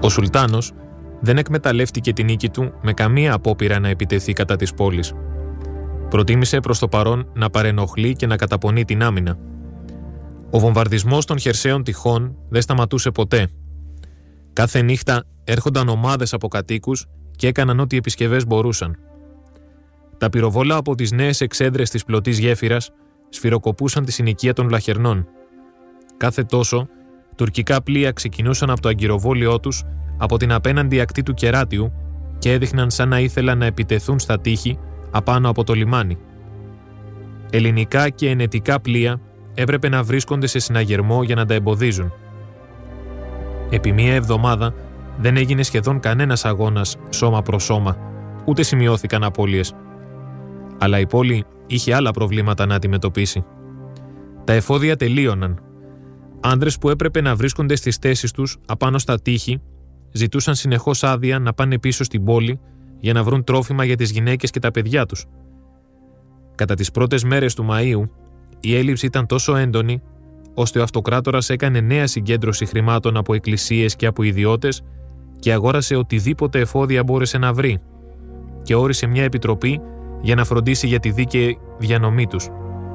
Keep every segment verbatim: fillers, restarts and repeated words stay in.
Ο Σουλτάνος δεν εκμεταλλεύτηκε την νίκη του με καμία απόπειρα να επιτεθεί κατά της πόλης. Προτίμησε προς το παρόν να παρενοχλεί και να καταπονεί την άμυνα. Ο βομβαρδισμός των χερσαίων τυχών δεν σταματούσε ποτέ. Κάθε νύχτα έρχονταν ομάδες από κατοίκους και έκαναν ό,τι επισκευές μπορούσαν. Τα πυροβόλα από τις νέες εξέδρες της πλωτής γέφυρας σφυροκοπούσαν τη συνοικία των Βλαχερνών. Κάθε τόσο, τουρκικά πλοία ξεκινούσαν από το αγκυροβόλιό τους από την απέναντι ακτή του Κεράτιου και έδειχναν σαν να ήθελαν να επιτεθούν στα τείχη απάνω από το λιμάνι. Ελληνικά και ενετικά πλοία έπρεπε να βρίσκονται σε συναγερμό για να τα εμποδίζουν. Επί μία εβδομάδα δεν έγινε σχεδόν κανένας αγώνας σώμα προς σώμα, ούτε σημειώθηκαν απώλειες. Αλλά η πόλη είχε άλλα προβλήματα να αντιμετωπίσει. Τα εφόδια τελείωναν. Άντρες που έπρεπε να βρίσκονται στις θέσεις τους απάνω στα τείχη ζητούσαν συνεχώς άδεια να πάνε πίσω στην πόλη για να βρουν τρόφιμα για τις γυναίκες και τα παιδιά τους. Κατά τις πρώτες μέρες του Μαΐου, η έλλειψη ήταν τόσο έντονη, ώστε ο αυτοκράτορας έκανε νέα συγκέντρωση χρημάτων από εκκλησίες και από ιδιώτες και αγόρασε οτιδήποτε εφόδια μπόρεσε να βρει και όρισε μια επιτροπή για να φροντίσει για τη δίκαιη διανομή τους.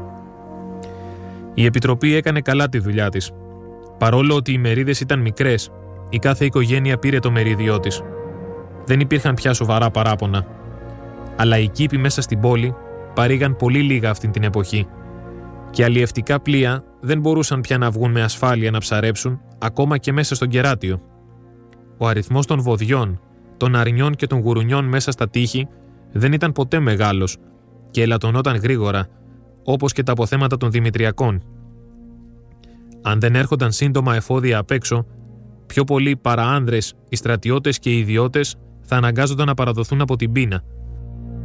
Η επιτροπή έκανε καλά τη δουλειά της. Παρόλο ότι οι μερίδες ήταν μικρές, η κάθε οικογένεια πήρε το μερίδιό της. Δεν υπήρχαν πια σοβαρά παράπονα. Αλλά οι κήποι μέσα στην πόλη παρήγαν πολύ λίγα αυτήν την εποχή και αλλιευτικά πλοία δεν μπορούσαν πια να βγουν με ασφάλεια να ψαρέψουν ακόμα και μέσα στον Κεράτιο. Ο αριθμός των βοδιών, των αρνιών και των γουρουνιών μέσα στα τείχη δεν ήταν ποτέ μεγάλος και ελαττωνόταν γρήγορα, όπως και τα αποθέματα των Δημητριακών. Αν δεν έρχονταν σύντομα εφόδια απ' έξω, πιο πολλοί παρά άνδρες, οι στρατιώτες και οι ιδιώτες θα αναγκάζονταν να παραδοθούν από την πείνα.